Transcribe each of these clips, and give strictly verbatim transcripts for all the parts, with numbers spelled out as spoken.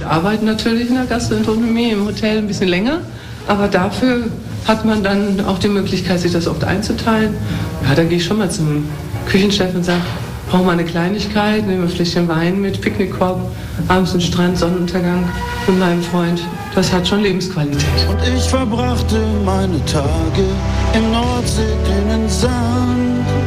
arbeiten natürlich in der Gastronomie, im Hotel ein bisschen länger, aber dafür hat man dann auch die Möglichkeit, sich das oft einzuteilen. Ja, dann gehe ich schon mal zum Küchenchef und sage, brauche mal eine Kleinigkeit, nehme ein Fläschchen Wein mit, Picknickkorb, abends einen Strand, Sonnenuntergang mit meinem Freund. Das hat schon Lebensqualität. Und ich verbrachte meine Tage im nordsee-grünen Sand.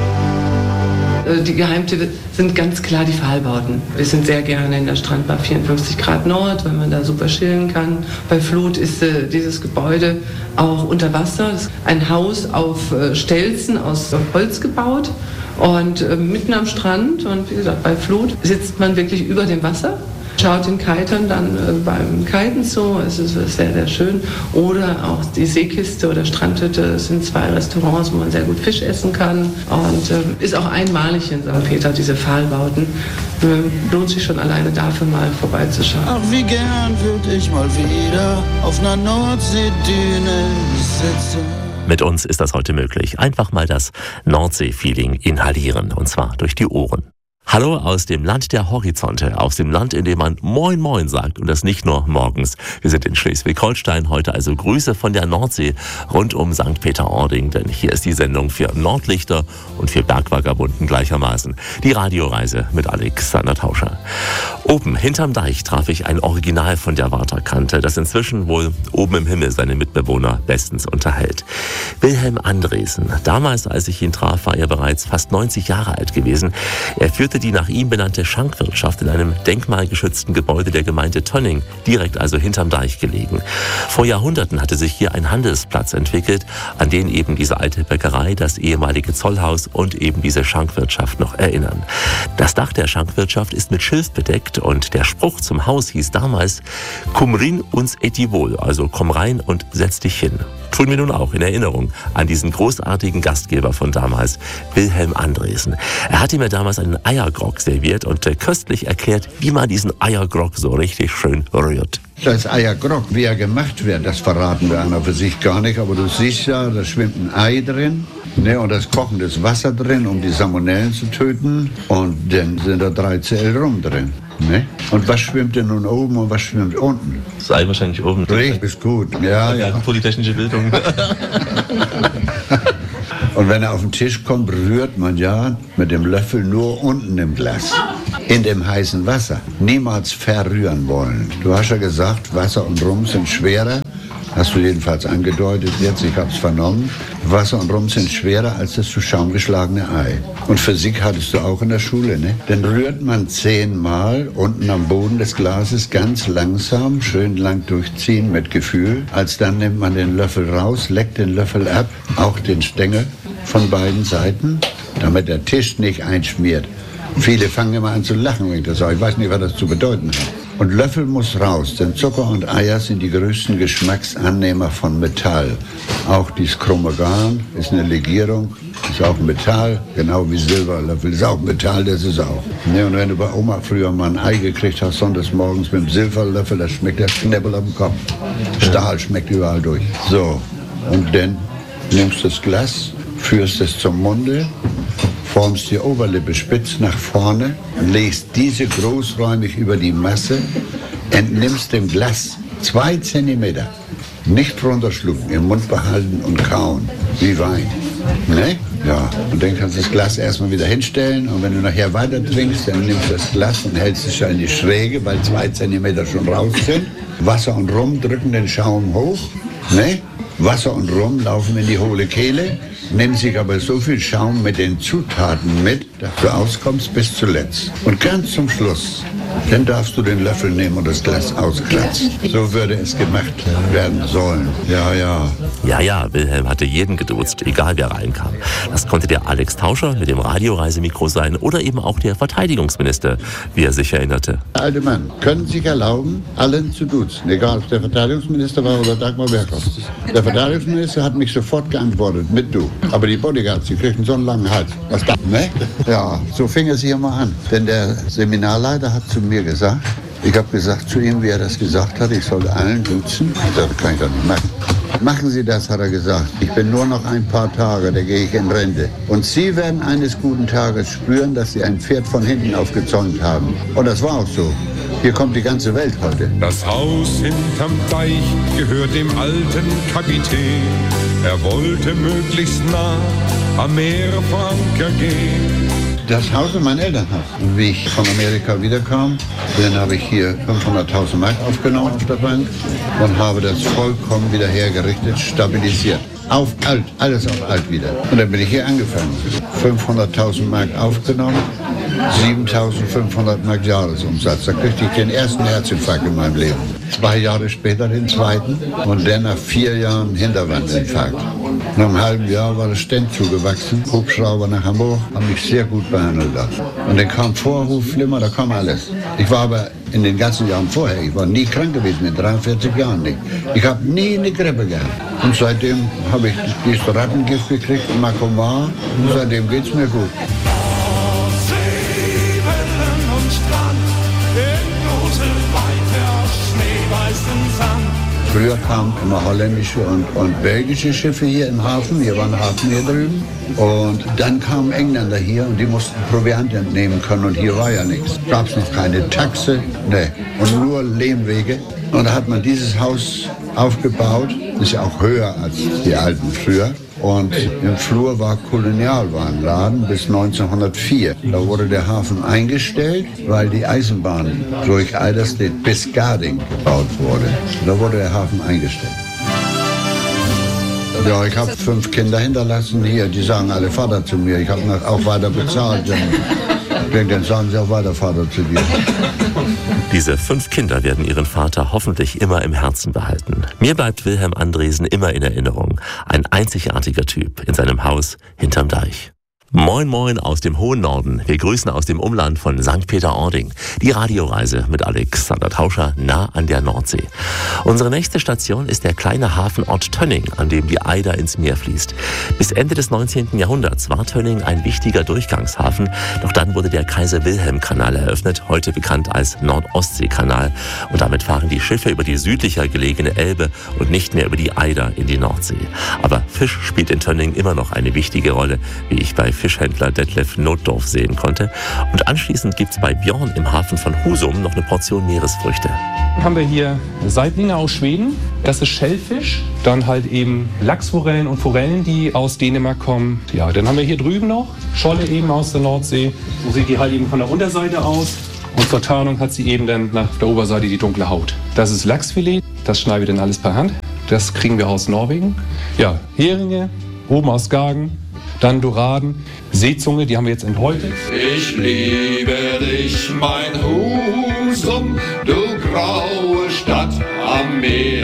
Die Geheimtipps sind ganz klar die Pfahlbauten. Wir sind sehr gerne in der Strandbar vierundfünfzig Grad Nord, weil man da super chillen kann. Bei Flut ist äh, dieses Gebäude auch unter Wasser. Das ist ein Haus auf äh, Stelzen aus Holz gebaut und äh, mitten am Strand. Und wie gesagt, bei Flut sitzt man wirklich über dem Wasser. Schaut den Kitern dann äh, beim Kiten zu, es ist sehr, sehr schön. Oder auch die Seekiste oder Strandhütte, es sind zwei Restaurants, wo man sehr gut Fisch essen kann. Und äh, ist auch einmalig in Sankt Peter, diese Pfahlbauten. Äh, lohnt sich schon alleine dafür mal vorbeizuschauen. Ach, wie gern würde ich mal wieder auf einer Nordseedüne sitzen. Mit uns ist das heute möglich. Einfach mal das Nordsee-Feeling inhalieren, und zwar durch die Ohren. Hallo aus dem Land der Horizonte, aus dem Land, in dem man Moin Moin sagt und das nicht nur morgens. Wir sind in Schleswig-Holstein, heute also Grüße von der Nordsee rund um Sankt Peter-Ording, denn hier ist die Sendung für Nordlichter und für Bergvagabunden gleichermaßen. Die Radioreise mit Alexander Tauscher. Oben, hinterm Deich, traf ich ein Original von der Waterkante, das inzwischen wohl oben im Himmel seine Mitbewohner bestens unterhält. Wilhelm Andresen. Damals, als ich ihn traf, war er bereits fast neunzig Jahre alt gewesen. Er führte die nach ihm benannte Schankwirtschaft in einem denkmalgeschützten Gebäude der Gemeinde Tönning, direkt also hinterm Deich gelegen. Vor Jahrhunderten hatte sich hier ein Handelsplatz entwickelt, an den eben diese alte Bäckerei, das ehemalige Zollhaus und eben diese Schankwirtschaft noch erinnern. Das Dach der Schankwirtschaft ist mit Schilf bedeckt und der Spruch zum Haus hieß damals "Komm rein uns eti wohl", also komm rein und setz dich hin. Tun mir nun auch in Erinnerung an diesen großartigen Gastgeber von damals, Wilhelm Andresen. Er hatte mir damals einen Eiergrog serviert und köstlich erklärt, wie man diesen Eiergrog so richtig schön rührt. Das Eiergrog, wie er gemacht wird, das verraten wir einer für sich gar nicht, aber du siehst ja, da schwimmt ein Ei drin, ne, und das kochendes Wasser drin, um die Salmonellen zu töten, und dann sind da drei Zell rum drin. Ne? Und was schwimmt denn nun oben und was schwimmt unten? Das Ei wahrscheinlich oben. Richtig, ist gut. Ja, ja. Polytechnische Bildung. Und wenn er auf den Tisch kommt, rührt man ja mit dem Löffel nur unten im Glas. In dem heißen Wasser. Niemals verrühren wollen. Du hast ja gesagt, Wasser und Rum sind schwerer. Hast du jedenfalls angedeutet jetzt, ich habe es vernommen. Wasser und Rum sind schwerer als das zu Schaum geschlagene Ei. Und Physik hattest du auch in der Schule, ne? Dann rührt man zehnmal unten am Boden des Glases ganz langsam, schön lang durchziehen mit Gefühl. Als dann nimmt man den Löffel raus, leckt den Löffel ab, auch den Stängel von beiden Seiten, damit der Tisch nicht einschmiert. Viele fangen immer an zu lachen, wenn ich das sage. Ich weiß nicht, was das zu bedeuten hat. Und Löffel muss raus, denn Zucker und Eier sind die größten Geschmacksannehmer von Metall. Auch dieses krumme Garn ist eine Legierung, ist auch Metall, genau wie Silberlöffel, ist auch Metall, das ist auch. Ne, und wenn du bei Oma früher mal ein Ei gekriegt hast, sonntags morgens mit dem Silberlöffel, das schmeckt der Knäppel am Kopf. Stahl schmeckt überall durch. So, und dann nimmst du das Glas, führst es zum Munde, formst die Oberlippe spitz nach vorne, legst diese großräumig über die Masse, entnimmst dem Glas zwei Zentimeter, nicht runterschlucken, im Mund behalten und kauen, wie Wein. Ne? Ja, und dann kannst du das Glas erstmal wieder hinstellen, und wenn du nachher weiter trinkst, dann nimmst du das Glas und hältst es in die Schräge, weil zwei Zentimeter schon raus sind. Wasser und Rum drücken den Schaum hoch, ne? Wasser und Rum laufen in die hohle Kehle, nimm sich aber so viel Schaum mit den Zutaten mit, dass du auskommst bis zuletzt. Und ganz zum Schluss, dann darfst du den Löffel nehmen und das Glas auskratzen. So würde es gemacht werden sollen. Ja, ja. Ja, ja, Wilhelm hatte jeden geduzt, egal wer reinkam. Das konnte der Alex Tauscher mit dem Radioreisemikro sein oder eben auch der Verteidigungsminister, wie er sich erinnerte. Der alte Mann können sich erlauben, allen zu duzen, egal ob der Verteidigungsminister war oder Dagmar Berghoff. Der Verteidigungsminister hat mich sofort geantwortet mit du. Aber die Bodyguards, die kriegten so einen langen Hals. Was da, ne? Ja, so fing es hier mal an. Denn der Seminarleiter hat zu mir gesagt, ich habe gesagt zu ihm, wie er das gesagt hat, ich sollte allen duzen. Das kann ich doch nicht machen. Machen Sie das, hat er gesagt. Ich bin nur noch ein paar Tage, da gehe ich in Rente. Und Sie werden eines guten Tages spüren, dass Sie ein Pferd von hinten aufgezäumt haben. Und das war auch so. Hier kommt die ganze Welt heute. Das Haus hinterm Deich gehört dem alten Kapitän. Er wollte möglichst nah am Meer vor Anker gehen. Das Haus ist mein Elternhaus. Und wie ich von Amerika wiederkam, dann habe ich hier fünfhunderttausend Mark aufgenommen auf der Bank und habe das vollkommen wieder hergerichtet, stabilisiert. Auf alt, alles auf alt wieder. Und dann bin ich hier angefangen. fünfhunderttausend Mark aufgenommen, siebentausendfünfhundert Mark Jahresumsatz. Da kriegte ich den ersten Herzinfarkt in meinem Leben. Zwei Jahre später den zweiten und dann nach vier Jahren Hinterwandinfarkt. Nach einem halben Jahr war das Stent zugewachsen. Hubschrauber nach Hamburg, haben mich sehr gut behandelt. Und dann kam Vorhof, Flimmer, da kam alles. Ich war aber in den ganzen Jahren vorher, ich war nie krank gewesen, in dreiundvierzig Jahren nicht. Ich habe nie eine Grippe gehabt. Und seitdem habe ich dieses Rattengift gekriegt, Makomar, und seitdem geht es mir gut. Früher kamen immer holländische und, und belgische Schiffe hier im Hafen. Hier war ein Hafen hier drüben. Und dann kamen Engländer hier und die mussten Proviant entnehmen können. Und hier war ja nichts. Gab es noch keine Taxe, ne. Und nur Lehmwege. Und da hat man dieses Haus aufgebaut. Ist ja auch höher als die alten früher. Und im Flur war Kolonialwarenladen bis neunzehnhundertvier. Da wurde der Hafen eingestellt, weil die Eisenbahn durch Eiderstedt bis Garding gebaut wurde. Da wurde der Hafen eingestellt. Ja, ich habe fünf Kinder hinterlassen hier. Die sagen alle Vater zu mir. Ich habe auch weiter bezahlt. Denn, dann sagen sie auch weiter Vater zu dir. Diese fünf Kinder werden ihren Vater hoffentlich immer im Herzen behalten. Mir bleibt Wilhelm Andresen immer in Erinnerung. Ein einzigartiger Typ in seinem Haus hinterm Deich. Moin Moin aus dem hohen Norden. Wir grüßen aus dem Umland von Sankt Peter-Ording. Die Radioreise mit Alexander Tauscher nah an der Nordsee. Unsere nächste Station ist der kleine Hafenort Tönning, an dem die Eider ins Meer fließt. Bis Ende des neunzehnten Jahrhunderts war Tönning ein wichtiger Durchgangshafen. Doch dann wurde der Kaiser-Wilhelm-Kanal eröffnet, heute bekannt als Nord-Ostsee-Kanal. Und damit fahren die Schiffe über die südlicher gelegene Elbe und nicht mehr über die Eider in die Nordsee. Aber Fisch spielt in Tönning immer noch eine wichtige Rolle, wie ich bei Fischhändler Detlef Notdorf sehen konnte. Und anschließend gibt es bei Björn im Hafen von Husum noch eine Portion Meeresfrüchte. Dann haben wir hier Saiblinge aus Schweden, das ist Schellfisch. Dann halt eben Lachsforellen und Forellen, die aus Dänemark kommen. Ja, dann haben wir hier drüben noch Scholle eben aus der Nordsee. So sieht die halt eben von der Unterseite aus. Und zur Tarnung hat sie eben dann nach der Oberseite die dunkle Haut. Das ist Lachsfilet, das schneiden wir dann alles per Hand. Das kriegen wir aus Norwegen. Ja, Heringe, oben aus Skagen. Dann Doraden, Seezunge, die haben wir jetzt enthäutet. Ich liebe dich, mein Husum, du graue Stadt am Meer.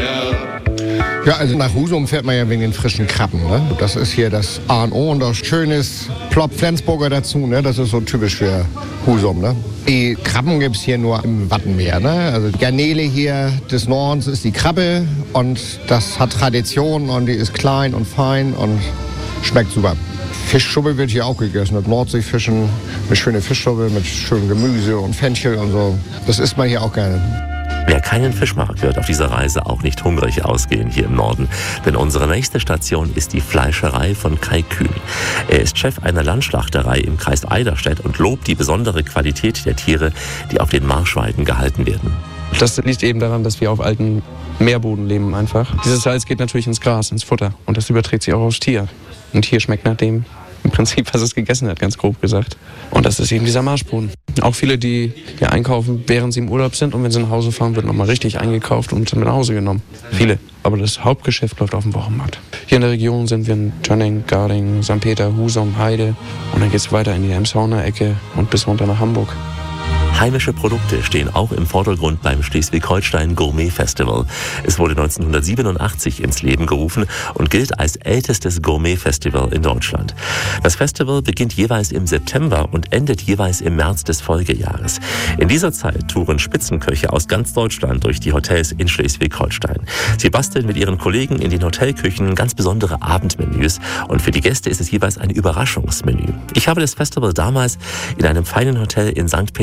Ja, also nach Husum fährt man ja wegen den frischen Krabben. Ne? Das ist hier das A und O und das schönes Plop Flensburger dazu. Ne? Das ist so typisch für Husum. Ne? Die Krabben gibt es hier nur im Wattenmeer. Ne? Also die Garnele hier des Nordens ist die Krabbe und das hat Tradition und die ist klein und fein und schmeckt super. Fischschuppe wird hier auch gegessen, mit Nordseefischen, mit schöner Fischschuppe, mit schönem Gemüse und Fenchel und so. Das isst man hier auch gerne. Wer keinen Fisch mag, wird auf dieser Reise auch nicht hungrig ausgehen hier im Norden. Denn unsere nächste Station ist die Fleischerei von Kai Kühn. Er ist Chef einer Landschlachterei im Kreis Eiderstedt und lobt die besondere Qualität der Tiere, die auf den Marschweiden gehalten werden. Das liegt eben daran, dass wir auf alten Meerboden leben einfach. Dieses Salz geht natürlich ins Gras, ins Futter und das überträgt sich auch aufs Tier. Ein Tier schmeckt nach dem im Prinzip, was es gegessen hat, ganz grob gesagt. Und das ist eben dieser Marschboden. Auch viele, die hier einkaufen, während sie im Urlaub sind und wenn sie nach Hause fahren, wird nochmal richtig eingekauft und dann mit nach Hause genommen. Viele. Aber das Hauptgeschäft läuft auf dem Wochenmarkt. Hier in der Region sind wir in Tönning, Garding, Sankt Peter, Husum, Heide und dann geht es weiter in die Emshorner Ecke und bis runter nach Hamburg. Heimische Produkte stehen auch im Vordergrund beim Schleswig-Holstein Gourmet Festival. Es wurde neunzehnhundertsiebenundachtzig ins Leben gerufen und gilt als ältestes Gourmet-Festival in Deutschland. Das Festival beginnt jeweils im September und endet jeweils im März des Folgejahres. In dieser Zeit touren Spitzenköche aus ganz Deutschland durch die Hotels in Schleswig-Holstein. Sie basteln mit ihren Kollegen in den Hotelküchen ganz besondere Abendmenüs und für die Gäste ist es jeweils ein Überraschungsmenü. Ich habe das Festival damals in einem feinen Hotel in Sankt Peter-Ording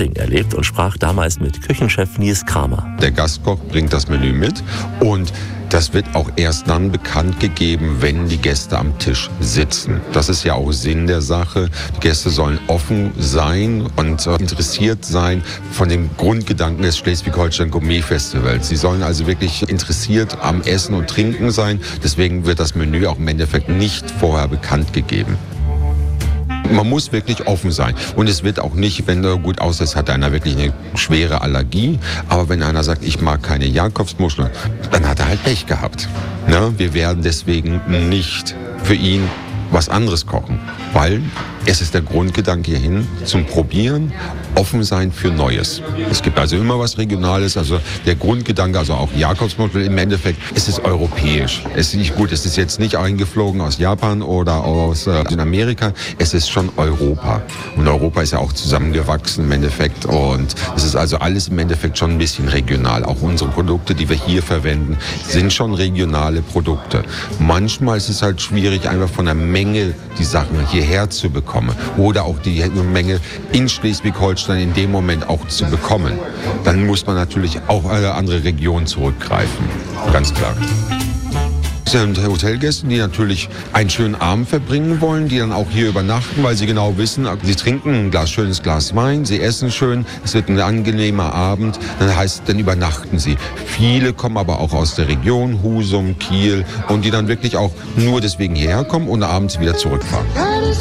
Outing erlebt und sprach damals mit Küchenchef Nils Kramer. Der Gastkoch bringt das Menü mit und das wird auch erst dann bekannt gegeben, wenn die Gäste am Tisch sitzen. Das ist ja auch Sinn der Sache. Die Gäste sollen offen sein und interessiert sein von dem Grundgedanken des Schleswig-Holstein Gourmet Festivals. Sie sollen also wirklich interessiert am Essen und Trinken sein. Deswegen wird das Menü auch im Endeffekt nicht vorher bekannt gegeben. Man muss wirklich offen sein. Und es wird auch nicht, wenn er gut aussieht, hat einer wirklich eine schwere Allergie. Aber wenn einer sagt, ich mag keine Jakobsmuscheln, dann hat er halt Pech gehabt. Ne? Wir werden deswegen nicht für ihn was anderes kochen, weil es ist der Grundgedanke hierhin zum Probieren, offen sein für Neues. Es gibt also immer was Regionales, also der Grundgedanke, also auch Jakobsmuschel im Endeffekt, es ist europäisch. Es ist nicht gut, es ist jetzt nicht eingeflogen aus Japan oder aus äh, Amerika, es ist schon Europa. Und Europa ist ja auch zusammengewachsen im Endeffekt und es ist also alles im Endeffekt schon ein bisschen regional. Auch unsere Produkte, die wir hier verwenden, sind schon regionale Produkte. Manchmal ist es halt schwierig, einfach von der Menge die Sachen hierher zu bekommen oder auch die Menge in Schleswig-Holstein in dem Moment auch zu bekommen. Dann muss man natürlich auch eine andere Region zurückgreifen, ganz klar. Es sind Hotelgäste, die natürlich einen schönen Abend verbringen wollen, die dann auch hier übernachten, weil sie genau wissen, sie trinken ein Glas, schönes Glas Wein, sie essen schön, es wird ein angenehmer Abend, dann heißt, dann übernachten sie. Viele kommen aber auch aus der Region, Husum, Kiel, und die dann wirklich auch nur deswegen hierher kommen und abends wieder zurückfahren.